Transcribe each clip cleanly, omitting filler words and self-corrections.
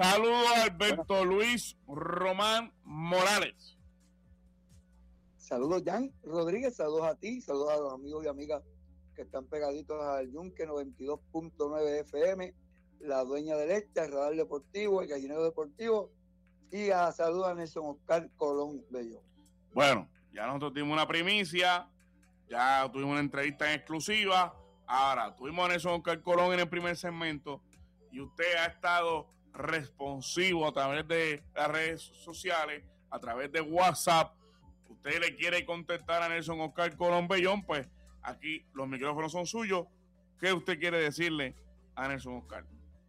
Saludos a Alberto Luis Román Morales. Saludos, Jan Rodríguez, saludos a ti, saludos a los amigos y amigas que están pegaditos al Yunque 92.9 FM, la dueña del Este, el Radar Deportivo, el Gallinero Deportivo, y saludos a Nelson Oscar Colón Bello. Bueno, ya nosotros tuvimos una primicia, ya tuvimos una entrevista en exclusiva, ahora tuvimos a Nelson Oscar Colón en el primer segmento, y usted ha estado responsivo a través de las redes sociales, a través de WhatsApp. Usted le quiere contestar a Nelson Oscar Colón Bellón, pues aquí los micrófonos son suyos. ¿Qué usted quiere decirle a Nelson Oscar?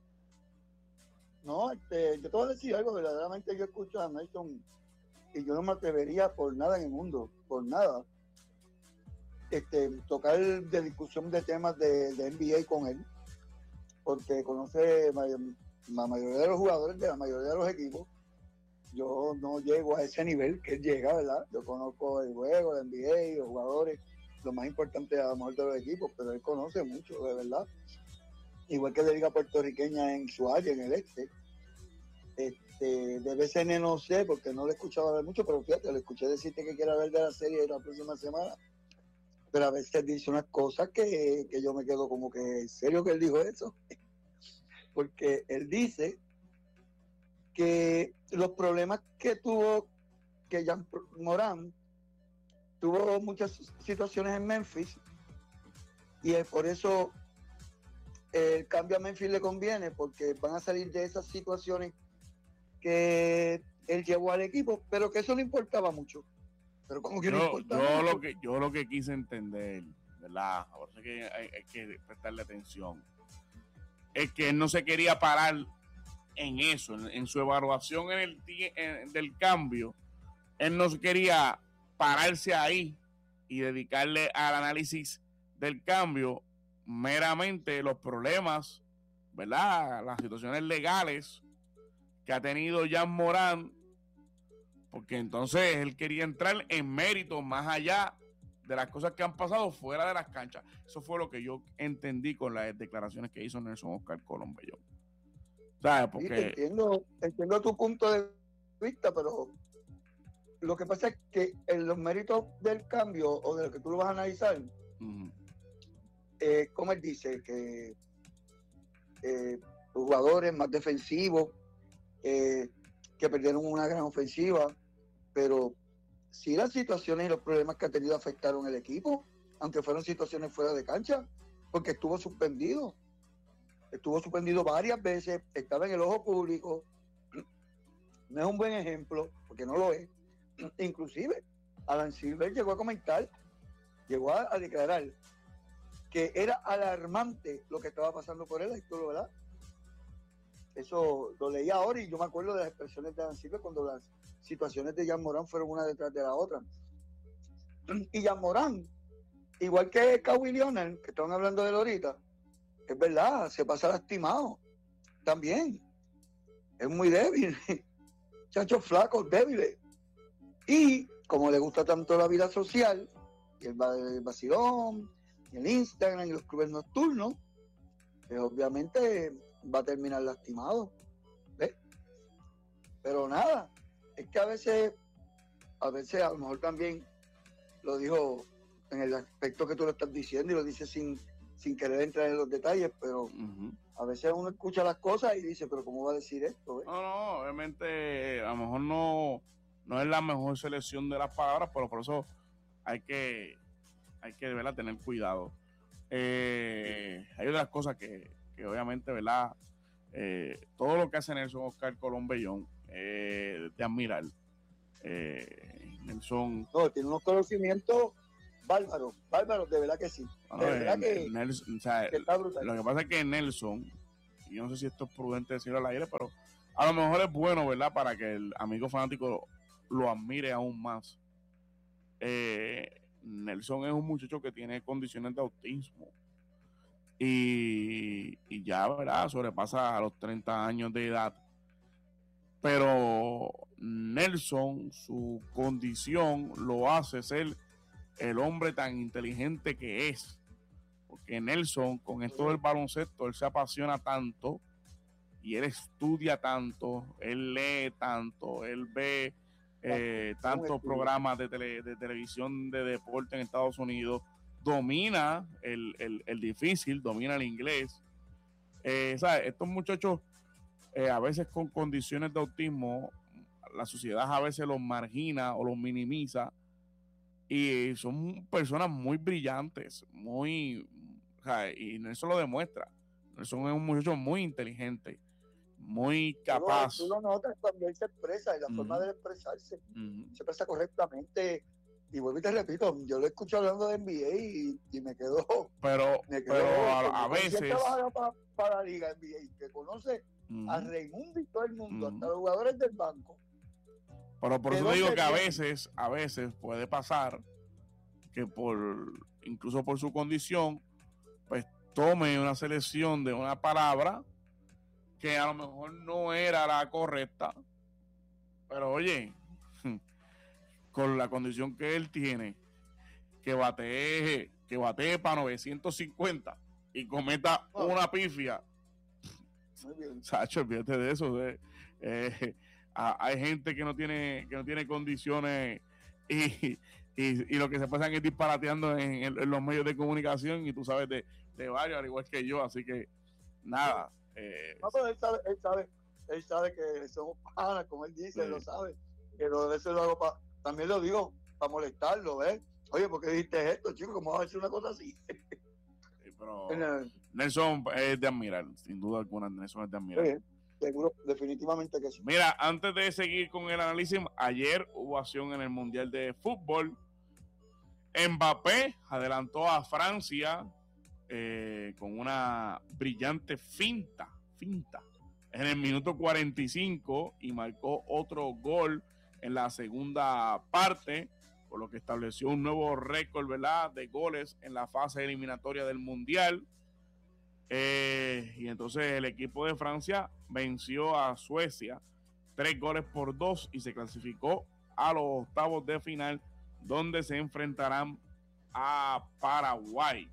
No, yo te voy a decir algo, verdaderamente yo escucho a Nelson y yo no me atrevería por nada en el mundo, por nada, tocar de discusión de temas de NBA con él, porque conoce la mayoría de los jugadores de la mayoría de los equipos. Yo no llego a ese nivel que él llega, ¿verdad? Yo conozco el juego, el NBA, los jugadores, lo más importante a lo mejor de los equipos, pero él conoce mucho, de verdad. Igual que la liga puertorriqueña en su área, en el este. De BCN no sé, porque no le escuchaba hablar mucho, pero fíjate, le escuché decirte que quiere hablar de la serie de la próxima semana, pero a veces dice unas cosas que yo me quedo como que, ¿en serio que él dijo eso? Porque él dice que los problemas que tuvo, que Jan Morant tuvo muchas situaciones en Memphis y por eso el cambio a Memphis le conviene, porque van a salir de esas situaciones que él llevó al equipo, pero que eso no importaba mucho. Pero como que no importaba mucho. Yo lo que quise entender, ¿verdad? Ahora que hay que prestarle atención, es que él no se quería parar en eso, en su evaluación del cambio. Él no quería pararse ahí y dedicarle al análisis del cambio meramente los problemas, ¿verdad? Las situaciones legales que ha tenido Jan Morant, porque entonces él quería entrar en mérito más allá de las cosas que han pasado fuera de las canchas. Eso fue lo que yo entendí con las declaraciones que hizo Nelson Oscar Colón Bellón. ¿Sabes? Porque sí, entiendo tu punto de vista, pero lo que pasa es que en los méritos del cambio o de lo que tú lo vas a analizar, como él dice, que los jugadores más defensivos, que perdieron una gran ofensiva, pero sí las situaciones y los problemas que ha tenido afectaron el equipo, aunque fueron situaciones fuera de cancha, porque estuvo suspendido varias veces, estaba en el ojo público, no es un buen ejemplo, porque no lo es. Inclusive Alan Silver llegó a comentar, llegó a declarar que era alarmante lo que estaba pasando por él, ¿verdad? Eso lo leí ahora y yo me acuerdo de las expresiones de Alan Silver cuando las situaciones de Jan Morant fueron una detrás de la otra. Y Jan Morant, igual que Kawhi Leonard, que estaban hablando de él ahorita, es verdad, se pasa lastimado también, es muy débil, chachos flacos, débiles, y como le gusta tanto la vida social y el vacilón y el Instagram y los clubes nocturnos, pues obviamente va a terminar lastimado, ¿ves? Pero nada, es que a veces a lo mejor también lo dijo en el aspecto que tú lo estás diciendo y lo dice sin querer entrar en los detalles, pero a veces uno escucha las cosas y dice, pero ¿cómo va a decir esto? No, obviamente a lo mejor no es la mejor selección de las palabras, pero por eso hay que ¿verdad? Tener cuidado. Hay otras cosas que obviamente, ¿verdad? Todo lo que hace Nelson Oscar Colón Bellón de admirar. Nelson... No, tiene unos conocimientos bárbaros, de verdad que sí. De verdad que, Nelson, o sea, que está brutal. Lo que pasa es que Nelson, y yo no sé si esto es prudente decirlo al aire, pero a lo mejor es bueno, ¿verdad? Para que el amigo fanático lo admire aún más. Nelson es un muchacho que tiene condiciones de autismo y ya, ¿verdad? Sobrepasa a los 30 años de edad. Pero Nelson, su condición lo hace ser el hombre tan inteligente que es. Porque Nelson, con esto del baloncesto, él se apasiona tanto y él estudia tanto, él lee tanto, él ve tantos programas de televisión de deporte en Estados Unidos, domina el difícil, domina el inglés. ¿Sabes? Estos muchachos a veces con condiciones de autismo, la sociedad a veces los margina o los minimiza, y son personas muy brillantes, muy, ¿sabes? Y Nelson lo demuestra. Nelson es un muchacho muy inteligente, muy capaz. Tú lo notas cuando él se expresa, y la forma de expresarse, se expresa correctamente. Y vuelvo y te repito, yo lo escucho hablando de NBA y me quedo. Pero a veces. Para la Liga NBA, que conoce a Raimundo y todo el mundo, hasta los jugadores del banco. Pero por eso digo que a veces puede pasar que incluso por su condición, pues tome una selección de una palabra que a lo mejor no era la correcta. Pero oye, con la condición que él tiene, que batee para 950 y cometa una pifia. Sacho, olvídate de eso. Hay gente que no tiene condiciones y lo que se pasan es disparateando en los medios de comunicación, y tú sabes de varios, al igual que yo, así que nada. No, pero él sabe que somos panas, como él dice, él lo sabe, pero a veces lo hago también lo digo para molestarlo, ¿ves? Oye, ¿por qué dijiste esto, chico? ¿Cómo vas a decir una cosa así? Pero Nelson es de admirar, sin duda alguna. Nelson es de admirar. Sí, seguro, definitivamente que sí. Mira, antes de seguir con el análisis, ayer hubo acción en el Mundial de Fútbol. Mbappé adelantó a Francia con una brillante finta en el minuto 45 y marcó otro gol en la segunda parte, por lo que estableció un nuevo récord, ¿verdad?, de goles en la fase eliminatoria del Mundial. Y entonces el equipo de Francia venció a Suecia 3-2 y se clasificó a los octavos de final, donde se enfrentarán a Paraguay.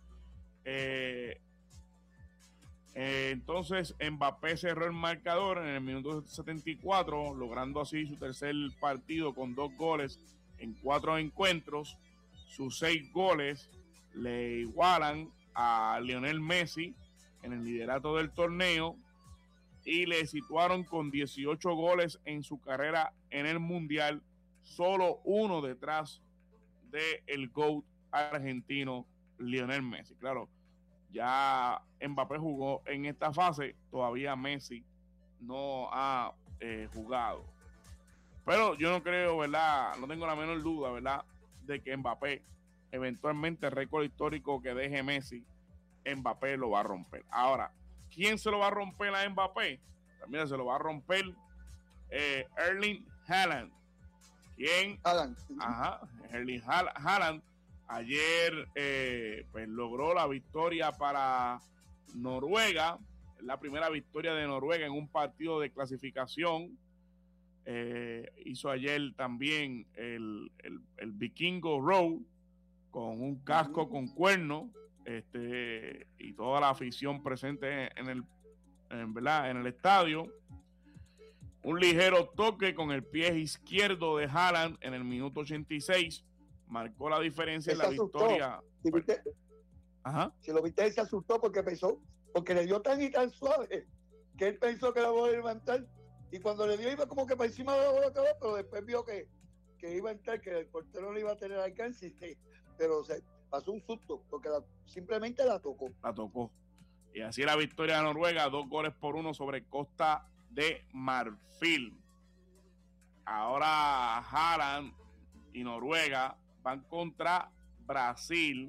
Entonces Mbappé cerró el marcador en el minuto 74, logrando así su tercer partido con 2 goles en 4 encuentros. Sus 6 goles le igualan a Lionel Messi en el liderato del torneo y le situaron con 18 goles en su carrera en el Mundial, solo uno detrás del GOAT argentino Lionel Messi. Claro, ya Mbappé jugó en esta fase, todavía Messi no ha jugado. Pero yo no creo, ¿verdad? No tengo la menor duda, ¿verdad?, de que Mbappé, eventualmente el récord histórico que deje Messi, Mbappé lo va a romper. Ahora, ¿quién se lo va a romper a Mbappé? También se lo va a romper Erling Haaland. ¿Quién? Haaland. Ajá, Erling Haaland. Ayer pues logró la victoria para Noruega, la primera victoria de Noruega en un partido de clasificación. Hizo ayer también el Vikingo Row con un casco con cuerno, y toda la afición presente en el estadio. Un ligero toque con el pie izquierdo de Haaland en el minuto 86 marcó la diferencia en la victoria. Si lo viste, él se asustó porque le dio tan y tan suave que él pensó que la iba a levantar, y cuando le dio iba como que para encima de la bola, pero después vio que iba a entrar, que el portero no iba a tener alcance, pero se pasó un susto porque simplemente la tocó. Y así la victoria de Noruega, 2-1 sobre Costa de Marfil. Ahora Haaland y Noruega van contra Brasil,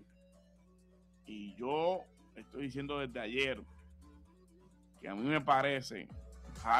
y yo estoy diciendo desde ayer que a mí me parece